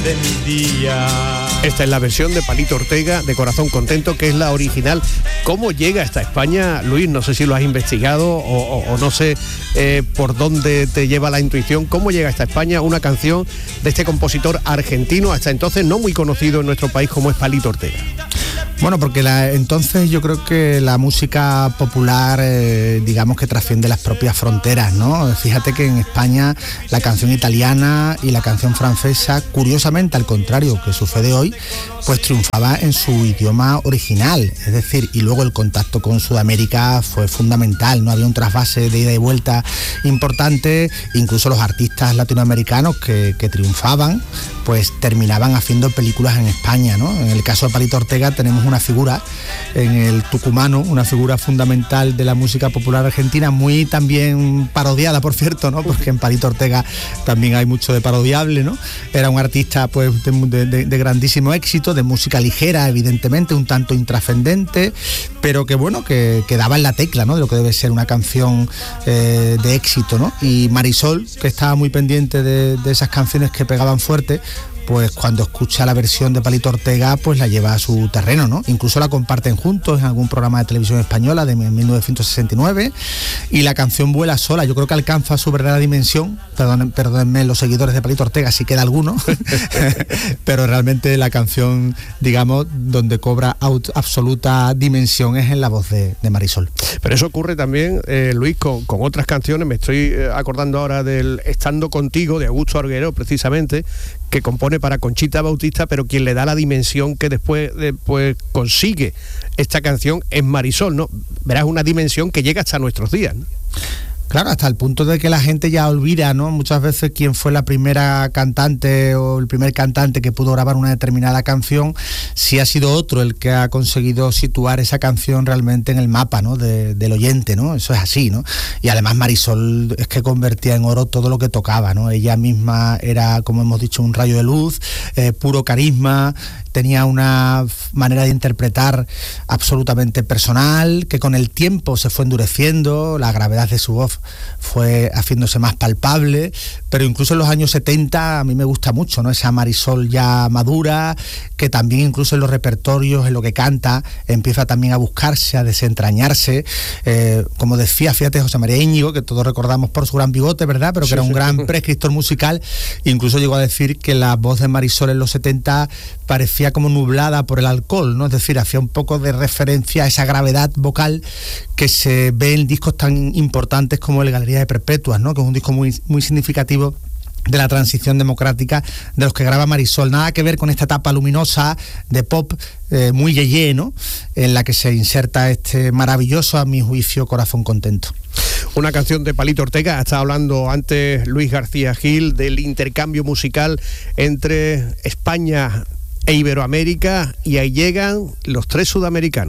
de mi día. Esta es la versión de Palito Ortega de Corazón Contento, que es la original. ¿Cómo llega hasta España, Luis? No sé si lo has investigado o no sé por dónde te lleva la intuición. ¿Cómo llega hasta España una canción de este compositor argentino, hasta entonces no muy conocido en nuestro país, como es Palito Ortega? Bueno, porque entonces yo creo que la música popular, digamos que trasciende las propias fronteras, ¿no? Fíjate que en España la canción italiana y la canción francesa, curiosamente, al contrario que sucede hoy, pues triunfaba en su idioma original, es decir, y luego el contacto con Sudamérica fue fundamental, no había un trasvase de ida y vuelta importante, incluso los artistas latinoamericanos que triunfaban, pues terminaban haciendo películas en España, ¿no? En el caso de Palito Ortega tenemos una figura en el tucumano, una figura fundamental de la música popular argentina, muy también parodiada, por cierto, ¿no? Porque en Palito Ortega también hay mucho de parodiable, ¿no? Era un artista pues de grandísimo éxito, de música ligera, evidentemente, un tanto intrascendente, pero que bueno, que daba en la tecla, ¿no? De lo que debe ser una canción de éxito, ¿no? Y Marisol, que estaba muy pendiente de esas canciones que pegaban fuerte, pues cuando escucha la versión de Palito Ortega, pues la lleva a su terreno, ¿no? Incluso la comparten juntos en algún programa de televisión española de 1969, y la canción vuela sola. Yo creo que alcanza su verdadera dimensión, perdónenme los seguidores de Palito Ortega si queda alguno, pero realmente la canción, digamos, donde cobra absoluta dimensión es en la voz de Marisol. Pero eso ocurre también, Luis, con otras canciones. Me estoy acordando ahora del Estando Contigo, de Augusto Alguero, precisamente, que compone para Conchita Bautista, pero quien le da la dimensión que después consigue esta canción es Marisol, ¿no? Verás, una dimensión que llega hasta nuestros días, ¿no? Claro, hasta el punto de que la gente ya olvida, ¿no? Muchas veces quién fue la primera cantante o el primer cantante que pudo grabar una determinada canción, si ha sido otro el que ha conseguido situar esa canción realmente en el mapa, ¿no? Del oyente, ¿no? Eso es así, ¿no? Y además Marisol es que convertía en oro todo lo que tocaba, ¿no? Ella misma era, como hemos dicho, un rayo de luz, puro carisma, tenía una manera de interpretar absolutamente personal, que con el tiempo se fue endureciendo, la gravedad de su voz fue haciéndose más palpable, pero incluso en los años 70 a mí me gusta mucho, ¿no? Esa Marisol ya madura, que también incluso en los repertorios, en lo que canta, empieza también a buscarse, a desentrañarse, como decía, fíjate, José María Íñigo, que todos recordamos por su gran bigote, ¿verdad? Pero que era un gran prescriptor musical, incluso llegó a decir que la voz de Marisol en los 70 parecía como nublada por el alcohol, ¿no? Es decir, hacía un poco de referencia a esa gravedad vocal que se ve en discos tan importantes como el Galería de Perpetuas, ¿no? Que es un disco muy, muy significativo de la transición democrática de los que graba Marisol. Nada que ver con esta etapa luminosa de pop muy yeye, ¿no? En la que se inserta este maravilloso, a mi juicio, Corazón Contento. Una canción de Palito Ortega. Estaba hablando antes Luis García Gil del intercambio musical entre España e Iberoamérica, y ahí llegan los tres sudamericanos.